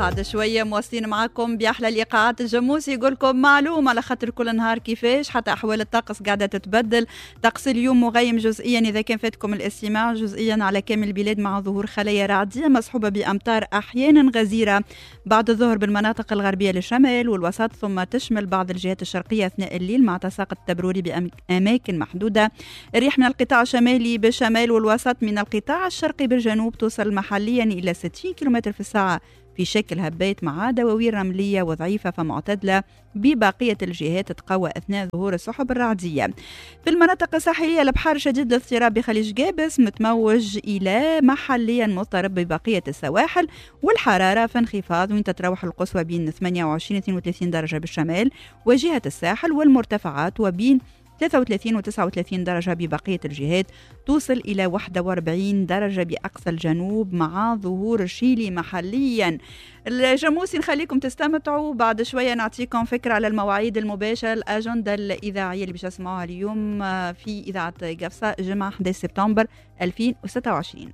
بعد شوية مواصلين معاكم بأحلى الإيقاعات. الجموسي يقول لكم معلومة على خاطر كل نهار كيفاش حتى أحوال الطقس قاعدة تتبدل. طقس اليوم مغيم جزئيا إذا كان فاتكم الاستماع، جزئيا على كامل البلاد مع ظهور خلايا رعدية مصحوبة بأمطار أحيانا غزيرة بعد الظهر بالمناطق الغربية للشمال والوسط، ثم تشمل بعض الجهات الشرقية أثناء الليل مع تساقط تبروري بأماكن محدودة. الرياح من القطاع الشمالي بالشمال والوسط من القطاع الشرقي بالجنوب توصل محليا إلى 60 كم في الساعة في شكل هبات مع دواوين رملية وضعيفة فمعتدلة. ببقية الجهات تتقوى أثناء ظهور السحب الرعدية. في المناطق الساحلية البحار شديد الاضطراب بخليج جابس متموج إلى محليا مضطرب ببقية السواحل، والحرارة في انخفاض وين تتراوح القصوى بين 28 و 32 درجة بالشمال وجهة الساحل، والمرتفعات وبين 33 و 39 درجة ببقية الجهات، توصل إلى 41 درجة بأقصى الجنوب مع ظهور الشيلي محليا. الجموسي نخليكم تستمتعوا، بعد شوية نعطيكم فكرة على المواعيد المباشرة الأجندة الإذاعية اللي باش تسمعوها اليوم في إذاعة قفصة جمعة 11 سبتمبر 2026.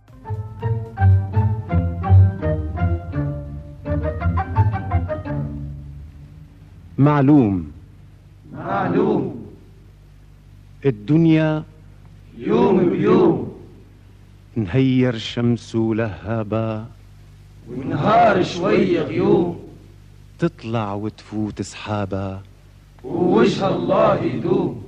معلوم الدنيا يوم بيوم نهير شمس لهابة ونهار شوية غيوم، تطلع وتفوت سحابة ووجه الله يدوم.